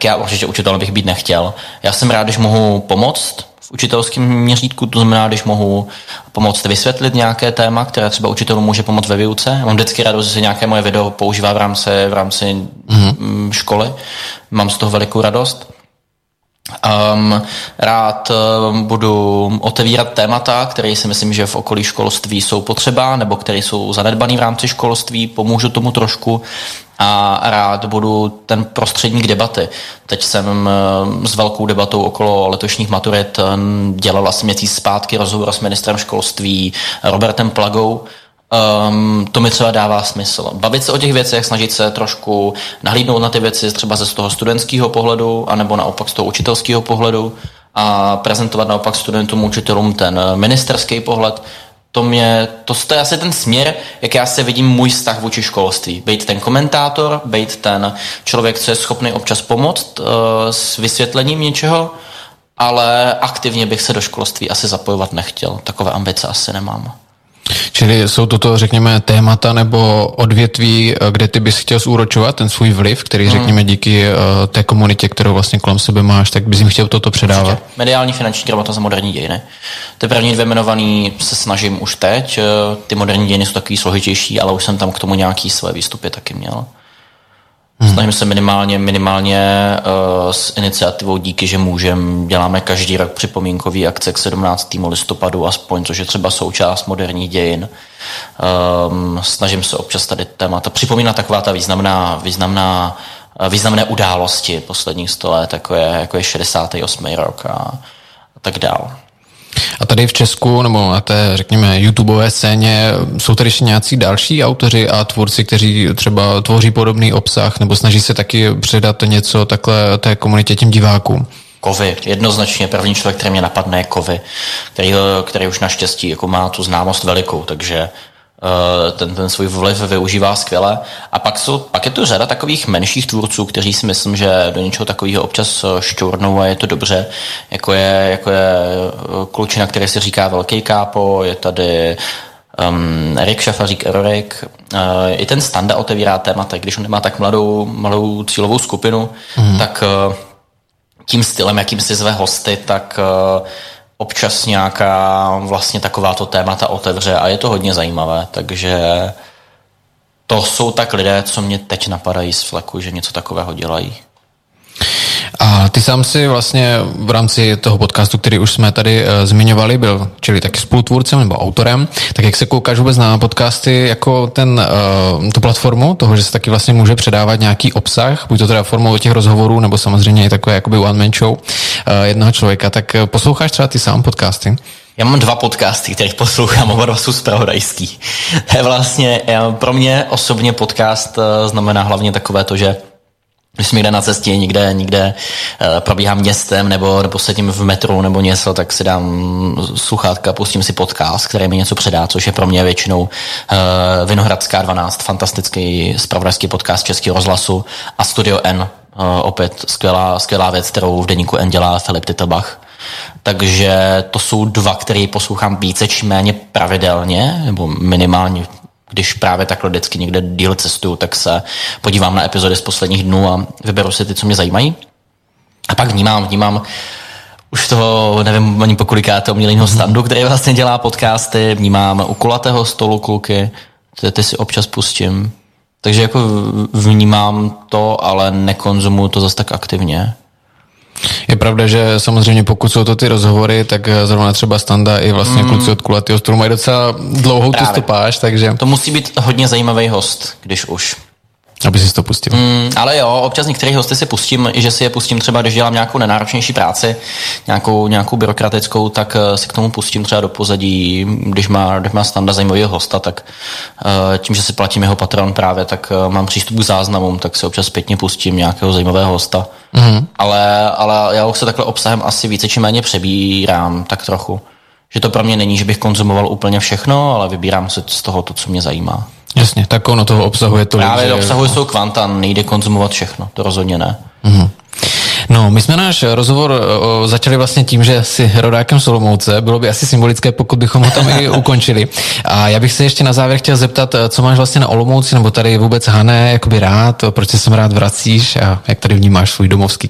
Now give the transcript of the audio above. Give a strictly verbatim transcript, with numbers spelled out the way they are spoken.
tak já určitě učitelem bych být nechtěl. Já jsem rád, když mohu pomoct v učitelském měřítku, to znamená, když mohu pomoct vysvětlit nějaké téma, které třeba učitelům může pomoct ve výuce. Já mám vždycky radost, že se nějaké moje video používá v rámci, v rámci mm-hmm. školy. Mám z toho velikou radost. Um, rád um, budu otevírat témata, které si myslím, že v okolí školství jsou potřeba, nebo které jsou zanedbané v rámci školství, pomůžu tomu trošku a rád budu ten prostředník debaty. Teď jsem um, s velkou debatou okolo letošních maturit um, dělal asi měsíc zpátky rozhovor s ministrem školství Robertem Plagou. Um, to mi třeba dává smysl. Bavit se o těch věcech, snažit se trošku nahlídnout na ty věci třeba ze z toho studentského pohledu, anebo naopak z toho učitelského pohledu a prezentovat naopak studentům, učitelům ten ministerský pohled. To, mě, to, to je asi ten směr, jak já se vidím můj vztah vůči školství. Bejt ten komentátor, bejt ten člověk, co je schopný občas pomoct uh, s vysvětlením něčeho, ale aktivně bych se do školství asi zapojovat nechtěl. Takové ambice asi nemám. Čili jsou toto, řekněme, témata nebo odvětví, kde ty bys chtěl zúročovat ten svůj vliv, který, hmm. řekněme, díky uh, té komunitě, kterou vlastně kolem sebe máš, tak bys jim chtěl toto předávat? Určitě. Mediální, finanční gramota za moderní dějiny. Ty první dvě jmenovaný se snažím už teď. Ty moderní dějiny jsou takový složitější, ale už jsem tam k tomu nějaký své výstupy taky měl. Hmm. Snažím se minimálně, minimálně uh, s iniciativou Díky, že můžem, děláme každý rok připomínkový akce k sedmnáctému listopadu aspoň, což je třeba součást moderních dějin. Um, snažím se občas tady témata připomínat taková ta významná, významná, významné události posledních sto let, jako je, jako je šedesátý osmý rok a, a tak dál. A tady v Česku, nebo na té, řekněme, YouTubeové scéně, jsou tady ještě nějací další autoři a tvůrci, kteří třeba tvoří podobný obsah, nebo snaží se taky předat něco takhle té komunitě, těm divákům? Kovy. Jednoznačně první člověk, který mě napadne, je Kovy, který, který už naštěstí jako má tu známost velikou, takže ten, ten svůj vliv využívá skvěle. A pak, jsou, pak je tu řada takových menších tvůrců, kteří si myslím, že do něčeho takového občas šťournou a je to dobře. Jako je, jako je klučina, který se říká Velký kápo, je tady um, Erik Šafařík, Erorik. Uh, I ten Standa otevírá témata, když on nemá tak mladou, malou cílovou skupinu, mm. tak uh, tím stylem, jakým si zve hosty, tak uh, občas nějaká vlastně takováto témata otevře a je to hodně zajímavé, takže to jsou tak lidé, co mě teď napadají z fleku, že něco takového dělají. A ty sám si vlastně v rámci toho podcastu, který už jsme tady uh, zmiňovali, byl čili taky spolutvůrcem nebo autorem, tak jak se koukáš vůbec na podcasty jako ten, uh, tu platformu, toho, že se taky vlastně může předávat nějaký obsah, buď to teda formou těch rozhovorů, nebo samozřejmě i takové jakoby one-man show uh, jednoho člověka, tak uh, posloucháš třeba ty sám podcasty? Já mám dva podcasty, kterých poslouchám, oba dva jsou zpravodajský. To je vlastně, pro mě osobně podcast uh, znamená hlavně takové to, že když jsem někde na cestě, někde, někde uh, probíhám městem nebo, nebo sedím v metru nebo něco, tak si dám sluchátka, pustím si podcast, který mi něco předá, což je pro mě většinou uh, Vinohradská dvanáct, fantastický zpravodajský podcast Českého rozhlasu a Studio N, uh, opět skvělá, skvělá věc, kterou v deníku N dělá Filip Titlbach. Takže to jsou dva, které poslouchám více či méně pravidelně, nebo minimálně, když právě takhle vždycky někde díl cestuju, tak se podívám na epizody z posledních dnů a vyberu si ty, co mě zajímají. A pak vnímám, vnímám už toho, nevím ani po kolikátého Milýho Standu, který vlastně dělá podcasty, vnímám u kulatého stolu kluky, ty, ty si občas pustím. Takže jako vnímám to, ale nekonzumuju to zase tak aktivně. Je pravda, že samozřejmě pokud jsou to ty rozhovory, tak zrovna třeba Standa i vlastně mm. kluci od kulatého stolu mají docela dlouhou tu stopáž, takže... To musí být hodně zajímavý host, když už. Aby si to pustil. Mm, ale jo, občas některých hosty si pustím, i že si je pustím třeba, když dělám nějakou nenáročnější práci, nějakou, nějakou byrokratickou, tak si k tomu pustím třeba do pozadí, když má, když má Standa zajímavého hosta, tak uh, tím, že si platím jeho Patreon právě, tak uh, mám přístup k záznamům, tak si občas zpětně pustím nějakého zajímavého hosta. Mm-hmm. Ale, ale já už se takhle obsahem asi více či méně přebírám tak trochu. Že to pro mě není, že bych konzumoval úplně všechno, ale vybírám se z toho to, co mě zajímá. Jasně, tak ono toho obsahuje tolik. Právě že... obsahuje jsou kvanta, nejde konzumovat všechno, to rozhodně ne. Mm-hmm. No, my jsme náš rozhovor o, začali vlastně tím, že jsi rodákem z Olomouce, bylo by asi symbolické, pokud bychom ho tam i ukončili. A já bych se ještě na závěr chtěl zeptat, co máš vlastně na Olomouci, nebo tady vůbec Hané, jakoby rád, proč se sem rád vracíš a jak tady vnímáš svůj domovský